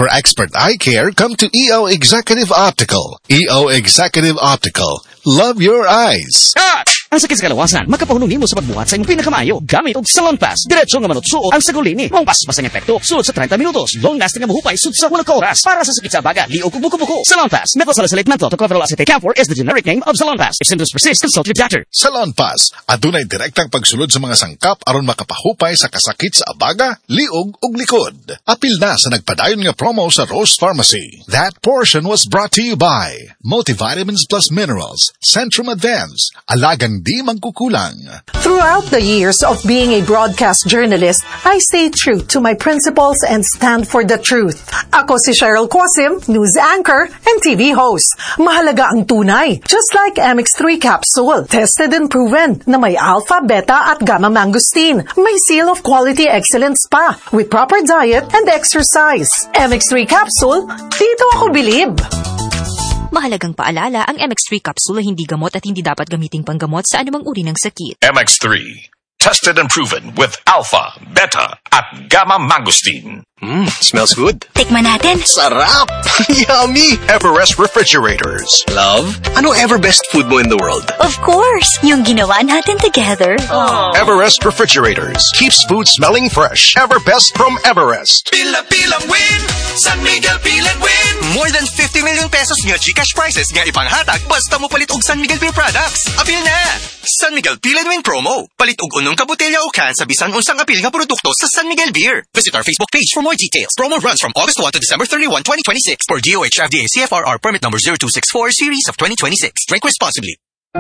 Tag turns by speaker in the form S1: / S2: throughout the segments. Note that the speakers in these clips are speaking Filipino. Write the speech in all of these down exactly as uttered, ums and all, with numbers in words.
S1: For expert eye care, come to E O Executive Optical. E O Executive Optical. Love your eyes.
S2: Ah! Ang sakit sa kalawasan, makapahunong nimo sa pagbuhat sa imong pinakamayo. Gamit og Salon Pass. Diretso nga manutsuot ang sagulini. Mong pas-pas ang epekto. Sulod sa thirty minutos. Long-lasting nga mahupay sud sa wala ka oras. Para sa sakit sa baga, liog ug buko-buko. Salon Pass. Methylsalicylate menthol tocopherol acetate camphor is the generic name of Salon Pass. If symptoms persist, consult your doctor.
S1: Salon Pass. Adunay direktang pagsulod sa mga sangkap aron makapahupay sa kasakit sa abaga, liog ug likod. Apil na sa nagpadayon nga promo sa Rose Pharmacy. That portion was brought to you by Multivitamins Plus Minerals, Centrum Advance, Alagang Di Mangkukulang.
S3: Throughout the years of being a broadcast journalist, I stay true to my principles and stand for the truth. Ako si Cheryl Quasim, news anchor and T V host. Mahalaga ang tunay, just like M X three capsule. Tested and proven na may alpha, beta at gamma mangosteen. May seal of quality excellence pa with proper diet and exercise. M X three capsule, dito ako bilib.
S4: Mahalagang paalala, ang M X three capsule hindi gamot at hindi dapat gamiting panggamot sa anumang uri ng sakit.
S5: M X three, tested and proven with alpha, beta, at gamma mangosteen.
S6: Mmm, smells good.
S4: Tikman natin.
S6: Sarap! Yummy! Everest Refrigerators. Love, ano ever best food mo in the world?
S4: Of course! Yung ginawa natin together.
S6: Aww. Everest Refrigerators keeps food smelling fresh. Ever best from Everest.
S7: Pila-pilang win! San Miguel Pilan win!
S8: More than fifty million pesos nga Gcash prices nga ipanghatag basta mo palit og San Miguel Beer products. Apil na! San Miguel Pilan Win promo. Palit og unong ka botelya o can sa bisan unsang apil nga produkto sa San Miguel Beer. Visit our Facebook page for more details. Promo runs from August first to December thirty-first, twenty twenty-six for D O H F D A C F R R permit number zero two six four series of twenty twenty-six. Drink responsibly.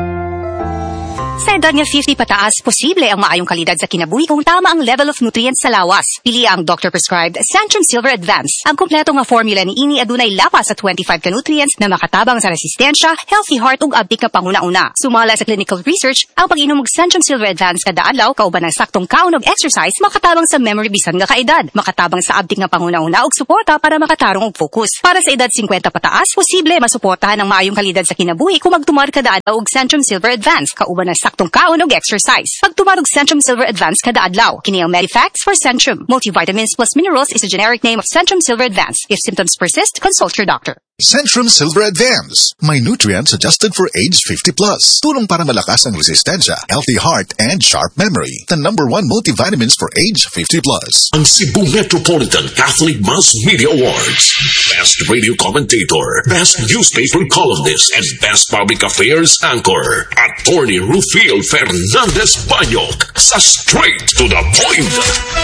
S4: Sa edad nga fifty pataas, posible ang maayong kalidad sa kinabuhi kung tama ang level of nutrients sa lawas. Pili ang doctor-prescribed Centrum Silver Advance. Ang kumpleto nga formula ni ini adunay lapas sa twenty-five ka nutrients na makatabang sa resistensya, healthy heart ug abtik nga panguna-una. Sumala sa clinical research, ang pag-inom og Centrum Silver Advance kada adlaw kauban ng saktong kaon og exercise makatabang sa memory bisan nga kaedad, makatabang sa abtik nga panguna-una ug suporta para makatarong og focus. Para sa edad fifty pataas, posible masuportahan ang maayong kalidad sa kinabuhi kung magtumar kada adlaw og Centrum Silver Advance kauban ng saktong kaon og exercise. Pagtumarog Centrum Silver Advance kada adlaw. Kini ang Medifacts for Centrum. Multivitamins plus minerals is a generic name of Centrum Silver Advance. If symptoms persist, consult your doctor.
S1: Centrum Silver Advance. May nutrients adjusted for age fifty plus. Tulong para malakas ang resistensya, healthy heart, and sharp memory. The number one multivitamins for age fifty plus.
S9: Ang Cebu Metropolitan Catholic Mass Media Awards. Best Radio Commentator, Best Newspaper Columnist, and Best Public Affairs Anchor. Attorney Rufil Fernandez Banyok sa Straight to the Point.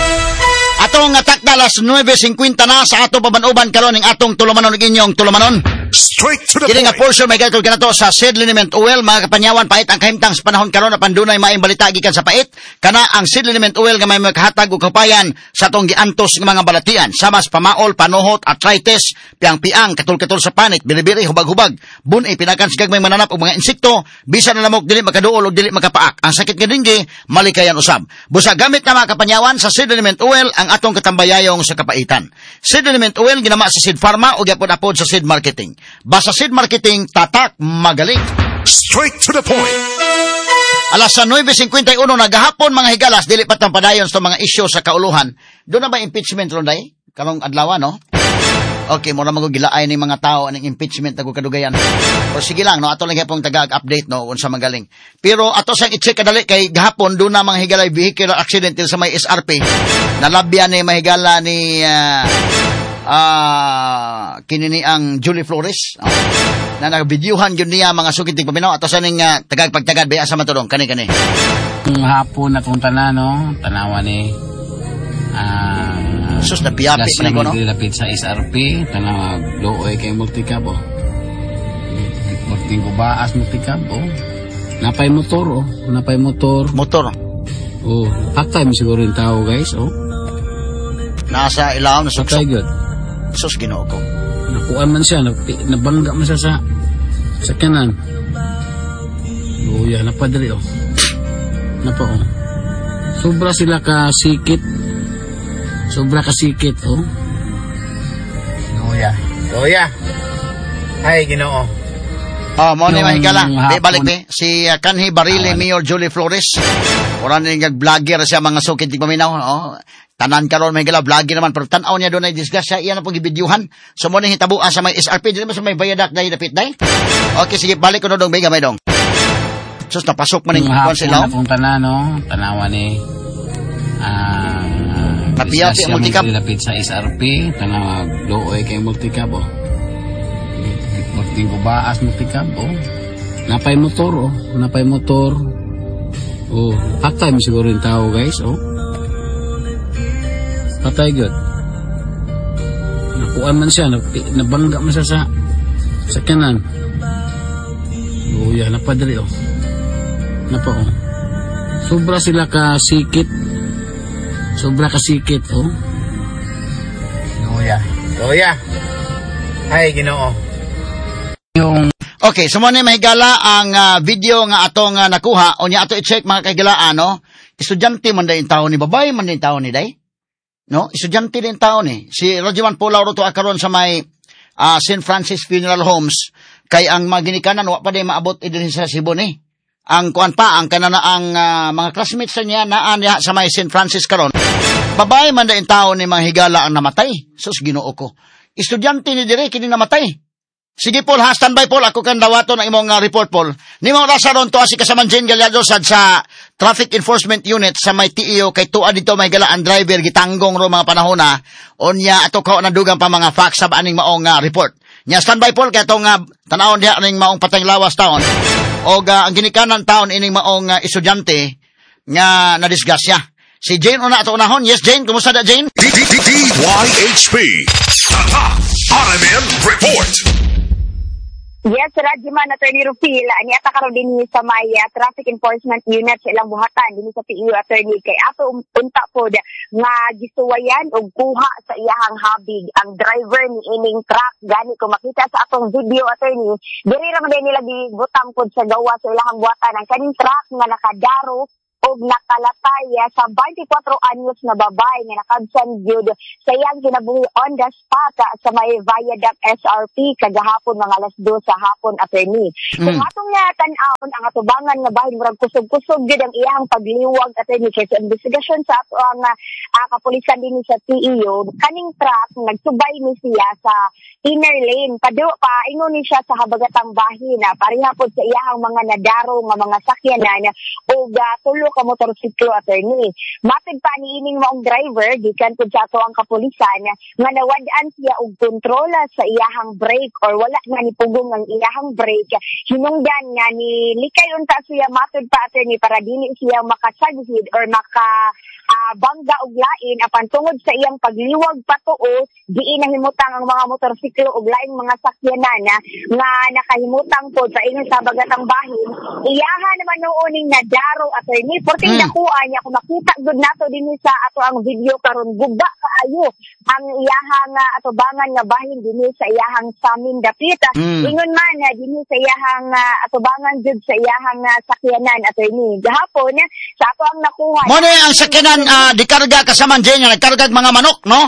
S10: Atong atakda alas nueve cincuenta na sa ato pabanuban karon ning atong tulumanon ug inyong tulumanon.
S6: Straight to the
S10: Kini nga
S6: point.
S10: portion may gagawin kanato sa seed liniment oil, mga kapanyawan, pait ang kahimtang sa panahon karon na pandunay maayong balita gikan sa pait. Kana ang seed liniment oil nga may makahatag og kapayan sa atong giantos nga mga balatian, sama sa pamaol, panuhot, arthritis, piang-piang, katul-katul sa panit, bili-bili, hubag-hubag, bunay pinakan sa gagmay mananap og mga insekto, bisan na lamok dili makaduol og dili makapaak. Ang sakit nga dinggi malikayan usab. Busa gamit na mga kapanyawan sa seed liniment oil ang atong katambayayong sa kapaitan. Seed element oil ginama sa Seed Pharma o gyapon-apod sa Seed Marketing. Basta Seed Marketing, tatak, magaling.
S6: Straight to the point.
S10: Alas nueve cincuenta y uno nagahapon mga higalas, dili pa tang padayon sa mga isyu sa kauluhan. Doon na ba impeachment ron day? Karong adlaw, no? Okay, mura magugilaay ni mga tao ang impeachment na kadugayan. O sige lang, no? Ato lang pong taga-update, no? Unsa magaling. Pero ato sang i-check kadali kay gahapon doon na mga higalay vehicular accident sa may S R P. Nalabyan ni mahigala ni uh, uh, kinini ang Julie Flores. Oh. Na nagbidyuhan yun niya mga sukiting paminaw. Ato sa ning uh, tagag-pagtagad baya sa matulong. Kani-kani.
S11: Kung hapon na kung tanan, no? Tanawa ni ah uh,
S10: sus na piyapi man ko, no?
S11: Lapit sa S R P, tanawa looy kay multicab, oh. Multing ko baas multicab, oh. Napay motor, oh. Napay motor.
S10: Motor.
S11: Oh, patay mo siguro yung tao, guys, oh.
S10: Nasa ilaw na suksok.
S11: Patay good.
S10: Sus, Ginoo ko.
S11: Nakuan man siya, nabangga man siya sa sa kanan. Oh, yan, napadali, oh. Napa, oh. Sobra sila kasikit. Sobra kasikit, oh. Luya. Luya. Ay, Ginoo.
S10: Oh, mo ni mahigala. Di balik ni si uh, Kanhi Barile, Mayor Julie Flores. Ora ni nag-vlogger siya mga sukid di paminaw, oh. Tanan karon may gala vlog naman pero tan-aw niya doon ay disgrasya iya na pong gibidyuhan. So mo ni hitabuan sa may S R P dili mo sa may bayadak dai dapit dai. Okay sige balik ko no dong may gamay dong. Sus napasok man ning kon sila.
S11: Hapon na tanan no, tanawan ni ah
S10: Napiyapi ang multicab.
S11: Lapit sa S R P, tanawag looy kay multicab oh. Multing baas multicab oh. Napay motor oh, napay motor. Oh, patay mo siguro yung tao guys oh. Patay good. Nakuha man siya, nabangga man siya sa sa kanan. Oh, yan, napadali oh. Napa oh. Sobra sila kasikit. Sobra kasikit oh.
S10: Luya.
S11: Luya. Ay, Ginoo. Yung
S10: okay, so mo ni mahigala ang uh, video nga atong uh, nakuha o niya ato i-check mga kahigalaan no. Estudyante man day tawo ni babay man day tawo ni day. No, estudyante din tao ni. Si Roger Paul Lauro to akaron sa may uh, Saint Francis Funeral Homes kay ang mga ginikanan wa pa day maabot idin sa Cebu ni. Ang kuan pa ang kanana ang uh, mga classmates sa niya naa niya sa may Saint Francis karon. Babae man din tao ni mga higala ang namatay. Sus Ginoo ko. Estudyante ni dire kini namatay. Sige Paul, ha, standby Paul, ako kan dawato ng imong uh, report Paul. Nimo rasa ron to asi kasaman Jane Galyado sad sa Traffic Enforcement Unit sa may T E O kay tuwa dito may gala ang driver gitanggong ro mga panahon na onya ato ka nadugang pa mga facts sa aning maong uh, report. Nya standby Paul kay atong uh, tanawon diha aning maong patayng lawas taon o uh, ang ginikanan taon ining maong uh, estudyante nga nadisgrasya. Si Jane una ato unahon. Yes Jane, kumusta da Jane?
S1: D Y H P Tata R M N Report.
S12: Yes, Radjiman, Attorney Rufil, niata karon din sa may uh, Traffic Enforcement Unit sa ilang buhatan din sa P E O Attorney kay ato um, unta pod nga gisuwayan og kuha sa iyahang habig ang driver ni ining truck gani ko makita sa atong video Attorney diri ra man nila gibutang pod sa gawa sa ilang buhatan ang kaning truck nga nakadaro og nakalatay sa twenty-four anyos na babae nga nakabsan gyud sa iyang kinabuhi on the spot sa may Viaduct S R P kagahapon mga alas dos sa hapon Attorney. Mm. Kung atong nga tan-awon ang atubangan nga bahin murag kusog-kusog gyud ang iyang pagliwag Attorney kay sa investigasyon sa ato ang uh, kapulisan din sa T E O kaning truck nagsubay ni siya sa inner lane padyo pa ingon ni siya sa habagatang bahin na pareha pod sa iyang mga nadaro nga mga sakyanan og uh, tulo ka motorsiklo Attorney. Matid pa ni ining maong driver gikan pud sa ato ang kapulisan nga nawad-an siya og kontrola sa iyahang brake or wala nga ni pugong ang iyahang brake hinungdan nga ni likay unta siya matid pa Attorney para dili siya makasagsid or maka uh, bangga og lain apan tungod sa iyang pagliwag patuo diin nahimutang ang mga motorsiklo og laing mga sakyanan nga nakahimutang pod sa inyong sabagatang bahin iyaha naman nooning nadaro Attorney porting mm. nakuha niya kung makita gud nato din sa ato ang video karon guba kaayo ang iyahang uh, atubangan nga bahin dinhi sa iyahang samin dapit mm. ingon man uh, dinhi sa iyahang uh, atubangan jud sa iyahang uh, sakyanan Attorney gahapon uh, sa ato ang nakuha
S10: mo ni ang sakyanan uh, dikarga kasaman Jane nga nagkarga mga manok no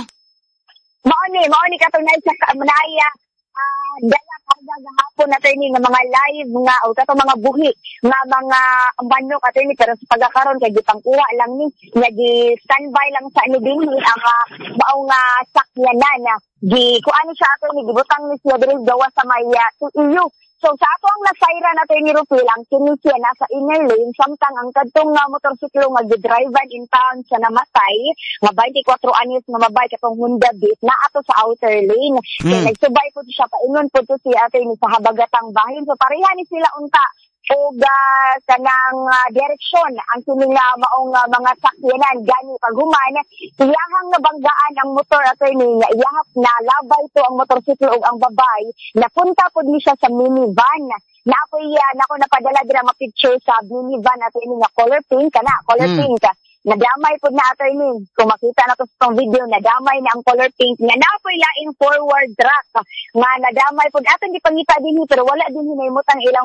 S12: mao ni mao ni katong nay sa manaya uh, dala karga gahapon Attorney nga mga live nga o kato mga buhi nga mga manok Attorney pero sa pagkakaroon kay gipangkuha lang ni nga gi standby lang sa ano din ang uh, maong uh, sakyanan uh, gi kuan siya Attorney gibutang ni siya diri gawa sa may uh, T E O. So sa ato ang nasayra natin ni Rufil ang kini siya nasa inner lane samtang ang kadtong nga motorsiklo nga gidrivean in town siya namatay nga twenty-four anyos na mabay katong Honda Beat na ato sa outer lane. So mm. nagsubay po siya paingon po to si ate ni sa habagatang bahin. So pareha ni sila unta og uh, kanang uh, direksyon ang sining uh, maong uh, mga sakyanan gani paghuman iyahang nabanggaan ang motor Attorney nga iyahap na labay to ang motorsiklo ug ang babay napunta pod ni siya sa minivan na ako'y uh, nako napadala dira ma picture sa minivan Attorney nga color pink kana color mm. pink nadamay pod na Attorney kung makita na to sa tong video nadamay na ang color pink nga napoy laing forward track nga nadamay pod aton gipangita dinhi pero wala din hinimot ang ilang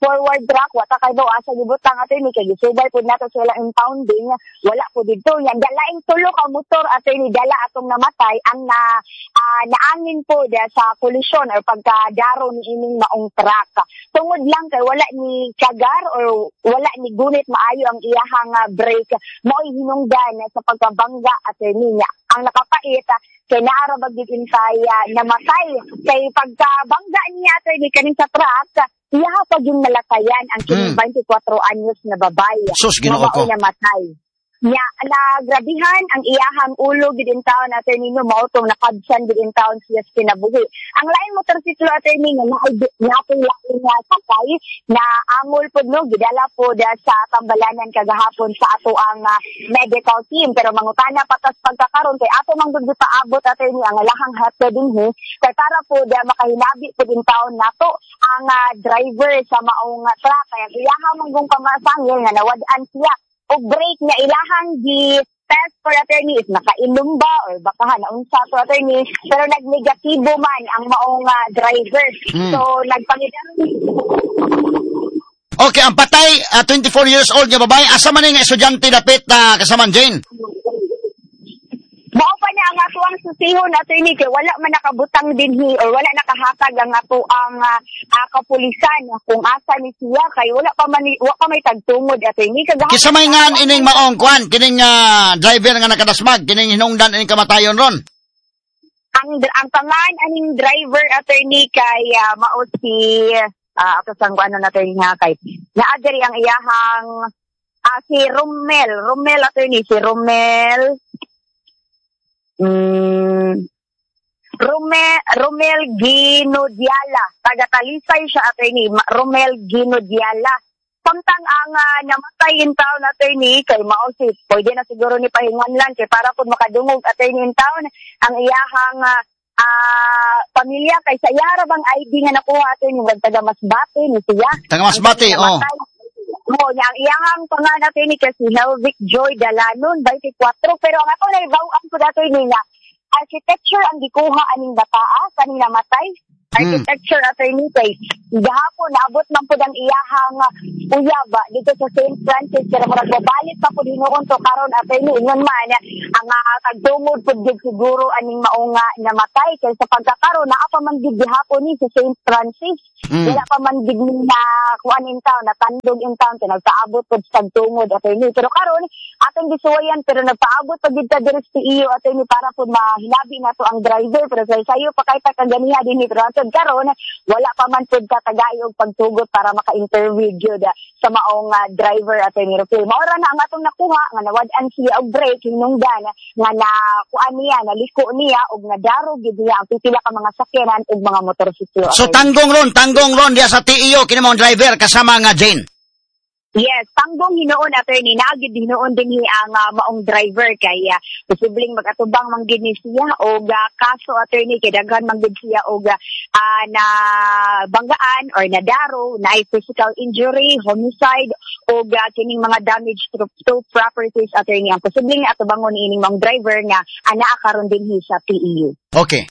S12: forward track, wata kay daw asa gibutang attorney kay gisubay pud nato sila impounding, wala po dito yan. Dalaing tulo ka motor attorney dala atong namatay ang na uh, naangin po da sa kolisyon or pagkadaro ni ining maong truck. Tungod lang kay wala ni kagar or wala ni gunit maayo ang iyahang uh, brake, mao'y hinungdan sa pagkabangga attorney niya. Ang nakapait kay naarabag din kaya namatay kay pagkabangga niya attorney kaning sa truck, iya pa yung malatayan ang kining mm. twenty-four anyos na babae.
S10: Sus, Ginoo ko.
S12: Namatay. Nya nagrabihan ang iyahang ulo gidin taon attorney no mautong nakabsan gidin taon siya kinabuhi. Ang lain motorsiklo attorney nga naapong lain nga sakay na angol pod no gidala pod sa tambalanan kagahapon sa ato ang uh, medical team pero mangutana patas pagkakaron kay ato man gud paabot attorney ang lahang hatod dinhi kay para pod uh, makahinabi pod din taon nato ang uh, driver sa maong uh, truck kay iyahang manggong pamasangil nga nawad-an siya o break na ilahang di test for attorney is nakainom ba or baka naunsa to attorney pero nag-negatibo man ang maong uh, driver. Mm. So nagpangidang
S10: Okay, ang patay uh, twenty-four years old nga babae asa man nga estudyante dapit na uh, kasama Jane.
S12: Mao pa niya ang ato ang susihon attorney kay wala man nakabutang dinhi or wala nakahatag ang ato ang uh, uh, kapulisan kung asa ni siya kay wala pa man wa pa may tagtungod attorney kagahapon.
S10: Kisa may nga ining maong kwan kining uh, driver nga nakadasmag kining hinungdan ining kamatayon ron.
S12: Ang ang pangan aning driver attorney kay uh, mao si uh, ato sang ano natin nga kay naagari ang iyahang uh, si Romel Romel attorney si Romel Mm, Romel, Romel Gino Diala. Taga-Talisay siya, attorney. Romel Gino Diala. Samtang ang uh, namatay in town, attorney, kay Mausit. Pwede na siguro ni pahingan lang. Kay para po makadungog, attorney, in town, ang iyahang uh, uh, pamilya. Kay sa iyara bang I D nga nakuha, attorney, yung taga-Masbate, ni siya.
S10: Taga-Masbate, oo. Oh.
S12: Mo yang iyang pangalan ni kasi Helvic Joy Dalanon twenty-four pero ang ako na ibawaan ko dato ini nga architecture ang gikuha aning bataa kaning namatay architecture hmm. attorney kay gahapon naabot man pud ang iyahang uh, uyaba dito sa Saint Francis pero murag babalik pa pud hinuon to karon attorney ingon man ang uh, tagdungod pud gid siguro aning maong uh, namatay kay sa pagkakaron naa pa man gid gihapon ni sa Saint Francis mm. wala pa man gid na kuan in town na tandog in town kay nagpaabot pud sa tagdungod attorney pero karon atong gisuwayan pero nagpaabot pud gid ta diri sa I O attorney para pud mahinabi nato ang driver pero say sayo pa kay ta kaganiha dinhi pero karon wala pa man pud katagay og pagtugot para maka-interview gyud sa maong uh, driver attorney Rufil. Mao ra na ang atong nakuha nga nawad-an siya og break hinungdan nga na kuan niya naliko niya og nadaro gyud niya ang pipila ka mga sakyanan ug mga motorsiklo.
S10: So tanggong ron, tanggong ron diya sa T I O kini maong driver kasama nga Jane.
S12: Yes, tanggong hinoon attorney naagid hinoon din ang uh, maong driver kay uh, posibleng magatubang man gid ni siya og uh, kaso attorney kay daghan man gid siya og uh, na banggaan or nadaro na physical injury, homicide og uh, kining mga damage to, to properties attorney ang posibleng atubangon ni ining maong driver nga anaa karon din sa T I O.
S10: Okay.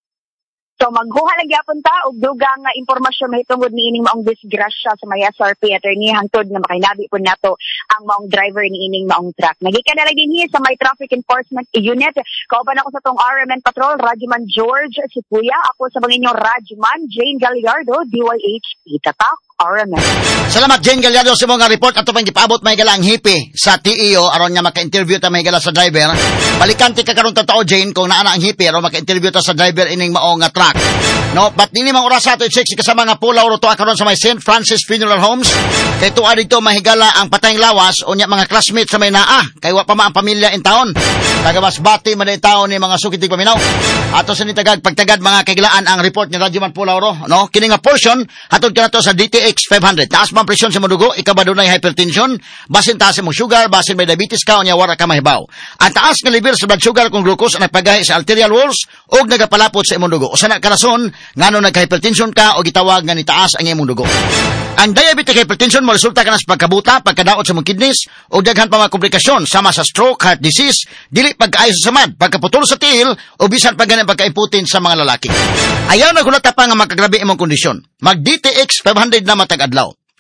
S12: So maghuha lang gyapon ta og dugang nga impormasyon mahitungod ni ining maong disgrasya sa may S R P attorney hangtod nga makahinabi po nato ang maong driver ni ining maong truck. Nagikan na lang dinhi sa may traffic enforcement unit. Kauban ako sa tong R M N Patrol, Radyoman George Sipuya. Ako sa mga inyong Radyoman Jane Gallardo, D Y H P Tatak R M N.
S10: Salamat Jane Gallardo sa mga report ato pang gipaabot may gala ang hipi sa T I O aron nga maka-interview ta may gala sa driver. Balikan ti ka karon tao Jane kung naa na ang hipi aron maka-interview ta sa driver ining maong nga truck. No, but nini mang oras ato i-check kasama nga pula oro to karon sa may Saint Francis Funeral Homes. Kay tuwa dito mahigala ang patayng lawas unya mga classmates sa may naa kay wa pa ma ang pamilya in taon. Taga Masbate man taon ni mga sukitig paminaw. Ato sa ni tagag pagtagad mga kailaan ang report ni Radyoman Pula oro, no? Kini nga portion hatod kanato sa D T X five hundred. Taas man presyon sa mudugo, ikaw ba dunay hypertension, basin taas mo sugar, basin may diabetes ka unya wara ka mahibaw. Ang taas nga level sa blood sugar kung glucose ang nagpagahi sa arterial walls ug nagapalapot sa imong dugo. Usa na ka rason ngano nagka-hypertension ka o gitawag nga nitaas ang imong dugo. Ang diabetic hypertension mo resulta kana sa pagkabuta, pagkadaot sa imong kidneys o daghan pa mga komplikasyon sama sa stroke, heart disease, dili pagkaayo sa samad, pagkaputol sa tiil o bisan pa ganing pagkaimputin sa mga lalaki. Ayaw na hulata pa nga magkagrabe imong kondisyon. Mag D T X five hundred na matag adlaw.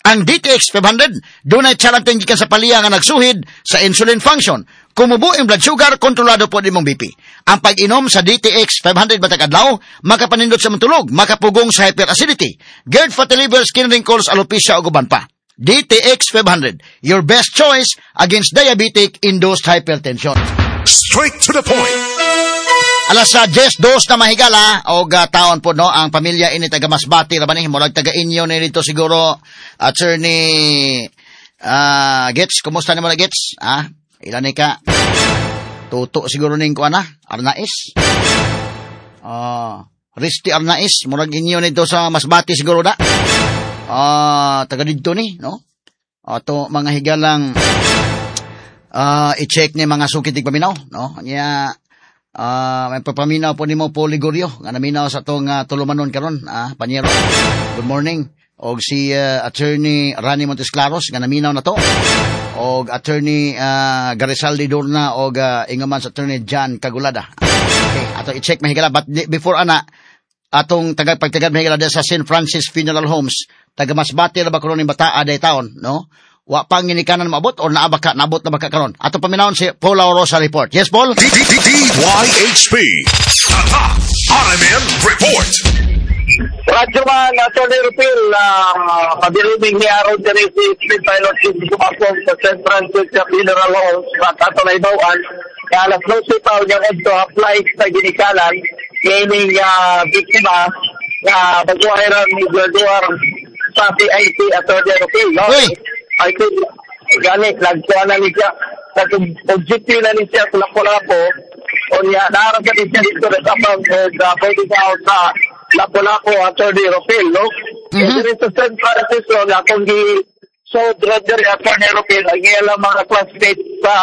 S10: Ang D T X five hundred, dunay charanteng gikan sa paliya nga nagsuhid sa insulin function. Kumubo ang blood sugar, kontrolado po imong B P. Ang pag-inom sa D T X five hundred batag adlaw, makapanindot sa matulog, makapugong sa hyperacidity, GERD, fatty liver, skin wrinkles, alopecia o guban pa. D T X five hundred, your best choice against diabetic-induced hypertension.
S1: Straight to the point.
S10: Alas sa Jess dos na mahigala o uh, taon po no ang pamilya ini taga Masbati ra ba ni murag taga inyo ni dito siguro attorney uh, Gets, kumusta naman na Gets? Ah, ilan ni ka? Tuto siguro ning ko ana, Arnais. Ah, uh, Risti Arnais, murag inyo nito sa Masbati siguro da. Ah, uh, taga dito ni, no? Ato mga higalang uh, i-check ni mga sukit ig paminaw, no? Nya Ah, uh, may papaminaw po nimo Poligorio nga naminaw sa tong uh, tulumanon karon, ah, panyero. Good morning. Og si uh, attorney Rani Montesclaros nga naminaw na to. Og attorney uh, Garizaldi Dorna og uh, ingaman sa attorney John Kagulada. Okay, ato i-check mahigala but before ana atong taga pagtagad mahigala sa Saint Francis Funeral Homes, taga Masbati ra ba karon ni Bataa day taon, no? Wa pang ginikanan maabot o naabaka naabot na baka karon. Ato paminawon si Paul Orosa report. Yes, Paul?
S1: D Y H P Tata R M N report.
S13: Radyo man Attorney Rufil, uh, pabilibing ni Aaron Teresi Street Pilot yung sumasong sa Saint Francis Funeral Homes at ato na ibawaan kaya alas dose pa yung ito apply sa ginikanan ngayon uh, biktima na baguhiran ni Gladwar sa P I T Attorney Rufil. No? I think, gani, nagkuha na niya, nag-objective na niya sa Lapu-Lapu, o niya, naharap ka niya dito na tapang pwede ka out sa Lapu-Lapu Attorney Rufil, no? Kasi rin sa Saint Francis, no, na kung di-sold rather Attorney Rufil, ang ilang mga classmates sa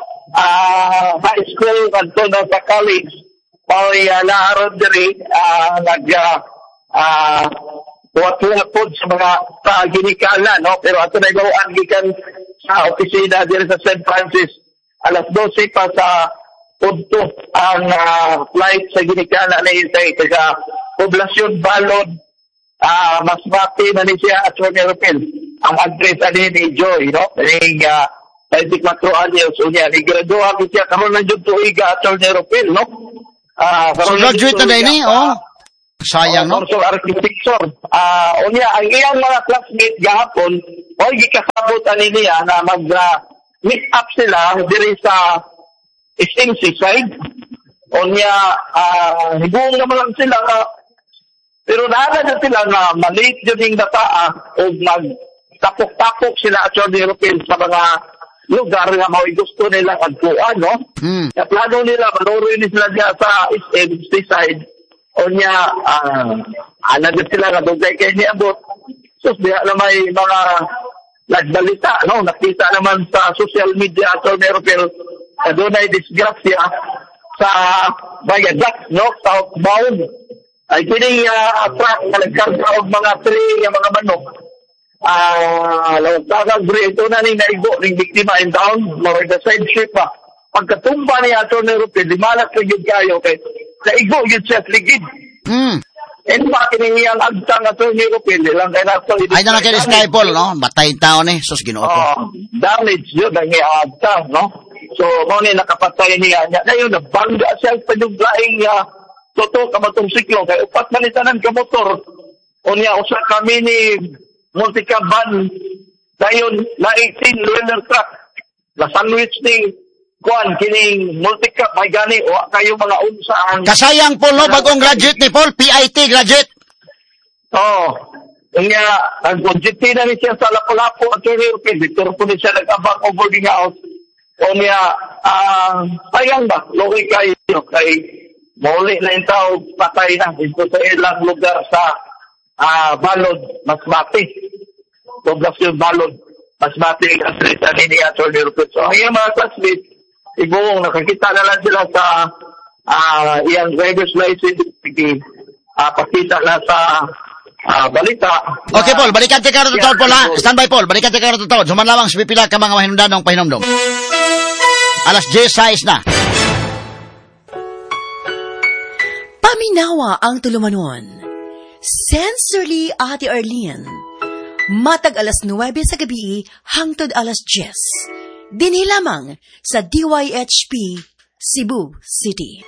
S13: uh, high school, at doon sa college, o uh, naharap din, uh, nag, uh, uh, tuwa-tuwa po sa mga sa ginikala, no? Pero ato na ibawaan gikan sa opisina dito sa Saint Francis. Alas dose pa sa punto ang uh, flight sa ginikala na isay taga Poblasyon Balod, uh, Masbati na ni siya at Attorney Rufil. Ang address ani ni Joy, no? Ring uh, twenty-four anyos unya ni graduate siya karon na jud tuiga Attorney Rufil, no? Ah, uh,
S10: so graduate na din ni, oh. Sayang, no?
S13: So, architecture. Ah, uh, unya, ang iyang mga classmates gahapon, o gikasabot ani niya na mag-meet uh, up sila diri sa S M C side. Unya, ah, uh, hibong naman lang sila, uh, pero naala na sila na maliit yun yung dataa o mag-tapok-tapok sila at Attorney Rufil sa mga lugar na may gusto nilang agpuan, no? Hmm. Kaya plano nila, manuroy ni sila dyan sa S M C side. O niya, uh, anak sila nga dugay kayo niabot. So, diya na may mga nagbalita, no? Nakita naman sa social media Attorney Rufil na doon ay disgrasya sa Bayadak, no? Southbound. Ay kining uh, truck na nagkarga og mga tree, mga manok. Ah, uh, lawag ito na ning naigo ning biktima in town, more the side ship pa. Pagkatumba ni Attorney Rufil, limalas lang yun kayo kay naigo yun siya ligid.
S10: Hmm.
S13: And bakit niyang agtang Attorney Rufil lang kay nato
S10: ay na kay skyfall, no? Batay tao ni sus Ginoo.
S13: Oh, damage yun ang agtang, no? So mo ni nakapatay niya nya dayon nabangga siya sa duglaing uh, toto kamatong siklo kay upat man itanan ka motor. Unya usa kami ni multi-cab dayon na eighteen wheeler truck la sandwich ni kuan kining multi-cab may gani o kayo mga unsa ang
S10: kasayang Paul, no? Bagong graduate ni Paul, P I T graduate.
S13: Oh, nga ang graduate na ni siya sa Lapu-Lapu Attorney Rufil, Victor po ni siya nag-abang o boarding house. O niya, ah, sayang ba? Loki kayo kay muli na yung tao patay na dito sa ilang lugar sa ah, Balod, Masbati. Poblasyon Balod, Masbati, Kastrita ni Attorney Rufil. So, ang iyang mga classmates, ibong nakakita na lang sila sa uh, iyang driver's license, uh, pakita na sa uh, balita.
S10: Okay, Paul, balikan tayo karoon totoo, Paul, ha? Standby, Paul, balikan tayo karoon totoo. Suman lamang sa pipila ka mga mahinundanong pahinomdom. Alas diyes sais na.
S14: Paminawa ang tulumanon. Sensorily, Ate Arlene. Matag alas nuwebe sa gabi hangtod alas diyes. Dinhi lamang sa D Y H P Cebu City.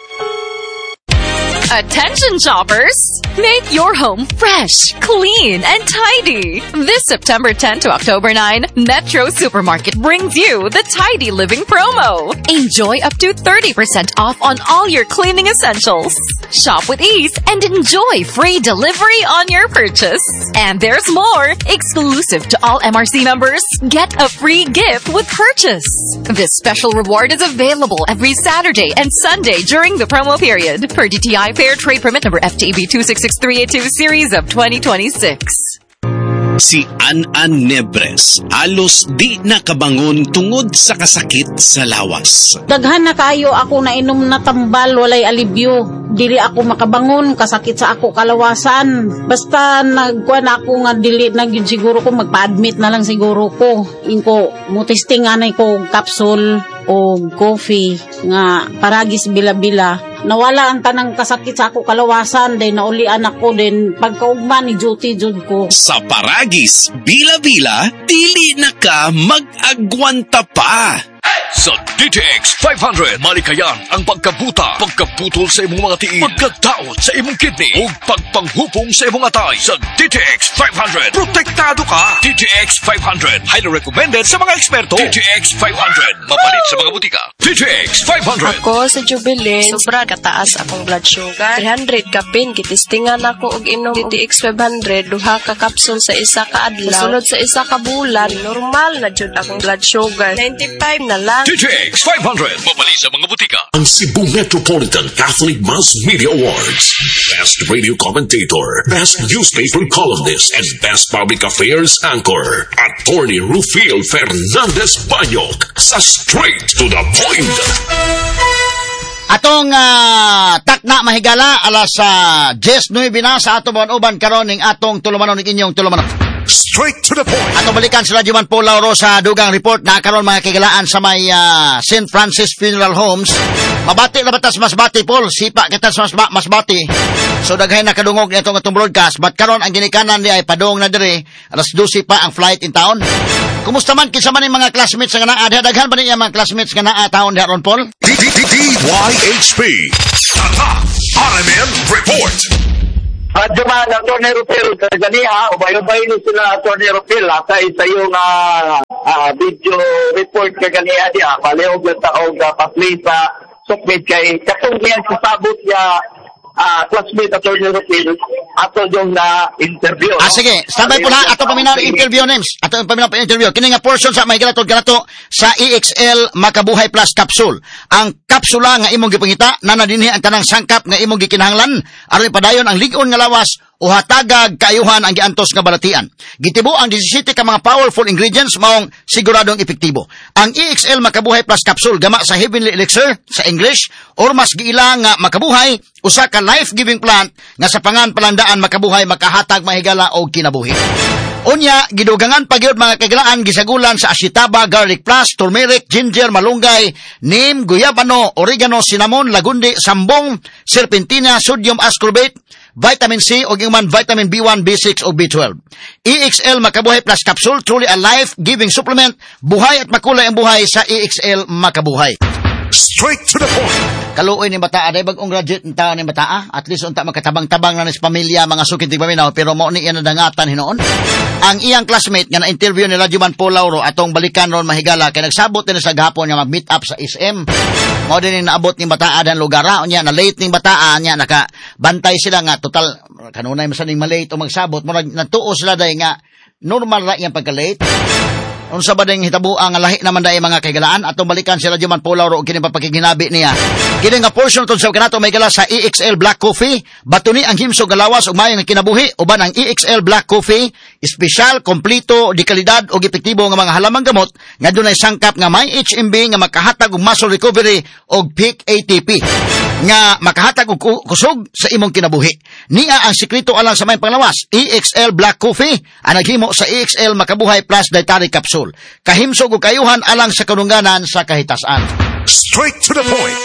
S15: Attention shoppers! Make your home fresh, clean, and tidy. This September tenth to October ninth, Metro Supermarket brings you the Tidy Living promo. Enjoy up to thirty percent off on all your cleaning essentials. Shop with ease and enjoy free delivery on your purchase. And there's more! Exclusive to all M R C members, get a free gift with purchase. This special reward is available every Saturday and Sunday during the promo period per D T I Fair Trade Permit number F T E B two six six three eight two series of twenty twenty-six.
S16: Si An-An Nebres halos di nakabangon tungod sa kasakit sa lawas.
S17: Daghan na kayo ako na inom na tambal, walay alibyo. Dili ako makabangon, kasakit sa ako kalawasan. Basta nagkuhan ako nga dili na yun siguro ko, magpa-admit na lang siguro ko. Inko, mutisting anay ko capsule o coffee nga paragis bila-bila. Nawala ang tanang kasakit sa ako kalawasan, then naulian ako, then pagkaugma ni duty jud ko.
S16: Sa paragis, bila-bila, dili na ka mag-agwanta pa.
S5: Sa D T X five hundred, malikayan ang pagkabuta, pagkaputol sa imong mga tiil, pagkadaot sa imong kidney, o pagpanghupong sa imong atay. Sa D T X five hundred, protektado ka. D T X five hundred, highly recommended sa mga eksperto. D T X five hundred, mapalit sa mga butika. D T X five hundred.
S18: Ako sa Jubilin, sobra kataas akong blood sugar. three hundred kapin, kitistingan ako og inom D T X five hundred, duha ka kapsul sa isa ka adlaw. Sunod sa isa ka bulan, normal na jud akong blood sugar. ninety-five na lang.
S5: D T X five hundred, mabali sa mga butika.
S9: Ang Cebu Metropolitan Catholic Mass Media Awards. Best Radio Commentator, Best Newspaper Columnist, and Best Public Affairs Anchor. Attorney Rufil Fernandez Bayok sa Straight to the Point.
S10: Atong uh, takna mahigala alas sa uh, Jess Nueve na sa atong uban karon ning atong tulumanon ning inyong tulumanon.
S1: Straight to the point.
S10: Atong balikan sila Juman Paul Lauro sa dugang report na karon mga kigalaan sa may uh, Saint Francis Funeral Homes. Mabati na batas mas bati Paul, sipa kita mas mas bati. So daghay na kadungog nito nga atong broadcast, but karon ang ginikanan di ay padong na dire alas twelve pa ang flight in town. Kumusta man kinsa man mga classmates nga naa daghan ba niya mga classmates nga naa taon diha ron Paul?
S1: D Y H P Tata R M N Report.
S13: Radyo man, Atty. Rufil, kaganiha, ubay-ubay ni sila, Atty. Rufil, sa isa yung uh, uh, video report kaganiha niya, palihog na taong uh, pasli sa sukmit kay katong niyan sasabot niya uh, classmate Atty. Rufil ato yung na-interview.
S10: Ah, sige, standby po na, ato paminaw interview names, ato paminaw pa interview. Kini nga portion sa may galatod galato sa E X L Makabuhay Plus Capsule. Ang kapsula nga imong gipangita, nanadinhi ang tanang sangkap nga imong gikinahanglan, aron padayon ang ligon nga lawas, o hatagag kaayuhan ang giantos nga balatian. Gitibo ang seventeen ka mga powerful ingredients maong siguradong epektibo. Ang E X L Makabuhay Plus Capsule gama sa Heavenly Elixir sa English or mas giila nga makabuhay, usa ka life-giving plant nga sa pangan palandaan makabuhay makahatag mahigala og kinabuhi. Unya, gidugangan pagyud mga kagalaan gisagulan sa asitaba, garlic plus, turmeric, ginger, malunggay, neem, guyabano, oregano, cinnamon, lagundi, sambong, serpentina, sodium ascorbate, vitamin C o human vitamin B one, B six o B twelve. E X L Makabuhay Plus Capsule, truly a life-giving supplement. Buhay at makulay ang buhay sa E X L Makabuhay.
S1: Straight to the point.
S10: Kaluoy ni bataa, day bagong graduate ng tao ni bataa. At least unta makatabang-tabang na nis pamilya, mga sukit di paminaw, pero mo ni iyan nadangatan hinoon. Ang iyang classmate nga na-interview ni Juman Paul Lauro atong balikan ron mahigala, kay nagsabot din sa gapon nga mag-meet up sa S M. Mo din ni naabot ni bataa dan lugara, unya na late ning bataa, nya nakabantay sila nga total kanunay masaning malate o magsabot, mo natuo sila day nga normal ra iyang pagka-late. Unsa ba ding hitabo ang lahi naman dai mga kaigalaan atong balikan sila Juman Paul Lauro kini papakiginabi niya. Kini nga portion tun sa kanato may gala sa E X L Black Coffee, batuni ang himsog galawas ug mayong kinabuhi uban ang E X L Black Coffee, espesyal, kompleto, di kalidad ug epektibo nga mga halamang gamot nga dunay sangkap nga may H M B nga makahatag og muscle recovery ug peak A T P nga makahatag og kusog sa imong kinabuhi. Niya ang sikreto alang sa may panglawas, E X L Black Coffee ang naghimo sa E X L Makabuhay Plus Dietary Capsule. Kahimsog ug kayuhan alang sa kanunganan sa kahitasan.
S1: Straight to the point.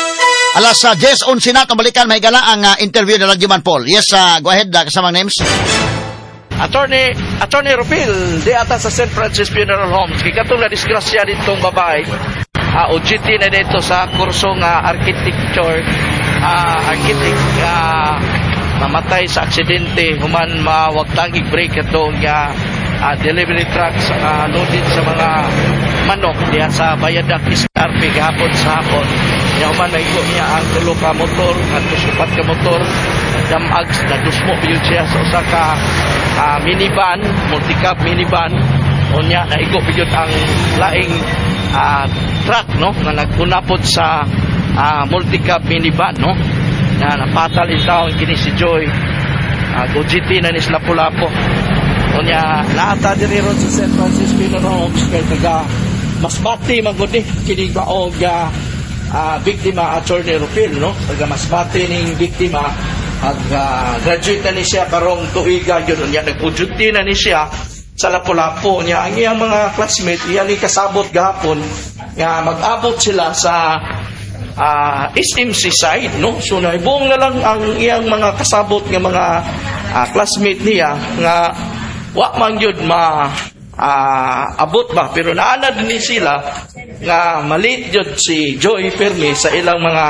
S10: Alas sa uh, Jess on Sinat, balikan may gala ang uh, interview ni Juman Paul. Yes, uh, go ahead, uh, kasamang names.
S19: Attorney, Attorney Rufil, di ata sa Saint Francis Funeral Home. Kikatong na disgrasya ditong babae. Uh, O G T na dito sa kurso nga architecture, uh, architect, uh, mamatay sa aksidente, human mawagtangig break itong uh, uh, delivery truck sa uh, loaded sa mga manok diya sa Bayadak, Iscarpe, gahapon sa hapon. Niya human naigo niya ang tulo ka motor, at supat ka motor, damags, nadusmo yun siya sa usa ka uh, minivan, multicab minivan. O niya, naigo yun ang laing uh, truck, no? Na nagpunapod sa uh, multicab minivan, no? Na napatal in taon kini si Joy. Uh, G T na ni Lapu-Lapu. O niya, naata diri ron sa Saint Francis Funeral Homes kay taga Masbate magudi kini baog uh, uh, biktima Attorney Rufil, no? Taga Masbate ning biktima ag uh, graduate na ni siya karong tuiga yun niya, nagpudyuti na ni siya sa Lapu-Lapu niya. Ang iyang mga classmate iyan ni kasabot gahapon nga mag-abot sila sa uh, S M C side, no? So naibong na lang ang iyang mga kasabot nga mga uh, classmate niya nga wa man gyud ma uh, abot ba, pero naana din sila nga malit gyud si Joy Fermi sa ilang mga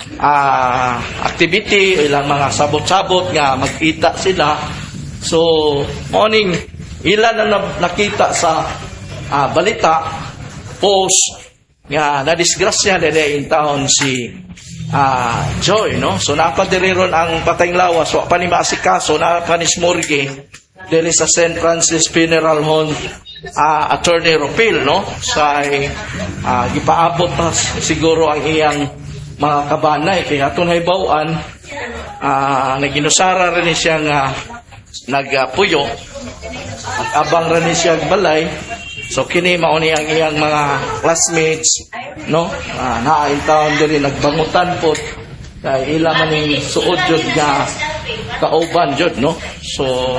S19: uh, activity, ilang mga sabot-sabot nga magkita sila. So morning ilan na nakita sa uh, balita post nga nadisgrasya dede in town si uh, Joy, no? So napadiriron ang patayng lawas, wa pa ni maasikaso, na panismorgue diri sa Saint Francis Funeral Home, uh, Attorney Rufil, no? Sa uh, gipaabot pa siguro ang iyang mga kabanay kaya atong haybawaan uh, naginusara rin siya nga nagpuyo at abang rin siya balay. So kini mao ni ang iyang mga classmates, no? Uh, naa in town diri nagbangutan po kay ila man ning suod jud nga kauban jud, no? So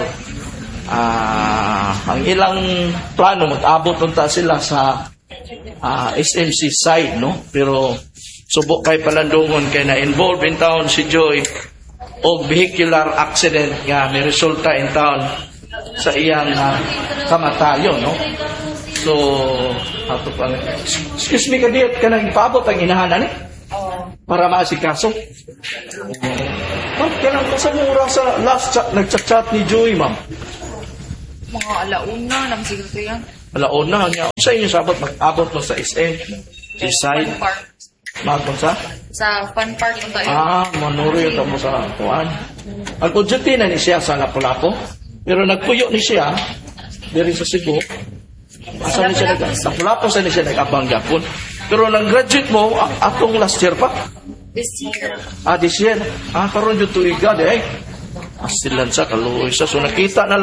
S19: ah uh, ang ilang plano mag-abot unta sila sa uh, S M C side, no? Pero subok kay palandungon kay na involved in town si Joy o vehicular accident nga may resulta in town sa iyang uh, kamatayon, no? So, ato pa. Excuse me, kadiyot ka nang ipaabot ang inahanan eh? Para maasikaso. Ma'am, kailan ka sa mura sa last chat, nagchat-chat ni Joy, ma'am?
S20: Mga alauna, nang siguro yan.
S19: Alauna, niya. Sa inyo sabot, mag-abot mo sa S M, Eastside.
S20: Fun Park.
S19: Magpon sa?
S20: Sa Fun Park yung tayo.
S19: Ah, manuri ito mo sa kuwan. Ang kudyuti na ni siya sa Lapu-Lapu, pero nagpuyo ni siya, diri sa Cebu. Asa ni siya nag Lapu-Lapu sa ni siya nag-abang gapon. Pero nang-graduate mo, atong last year pa?
S20: This year.
S19: Ah, this year. Ah, karon yung tuiga, eh. Asilan sa kaluoy sa. So nakita na